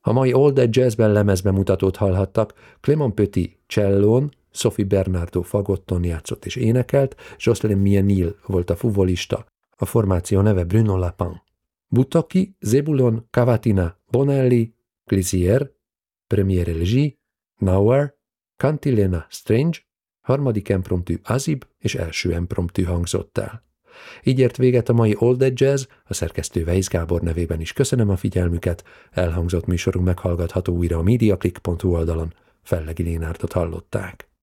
A mai All That Jazzben lemezbemutatót hallhattak, Clément Petit csellón, Sophie Bernardo fagotton játszott és énekelt, Jocelyn Mienil volt a fuvolista, a formáció neve Bruno Lapin. Butocchi, Zebulon, Cavatina, Bonelli, Glissier, Premier Elgie, Nauer, Cantilena Strange, harmadik impromptű Azib és első impromptű hangzott el. Így ért véget a mai All That Jazz, a szerkesztő Weisz Gábor nevében is köszönöm a figyelmüket, elhangzott műsorunk meghallgatható újra a mediaclick.hu oldalon, Fellegi Lénárdot hallották.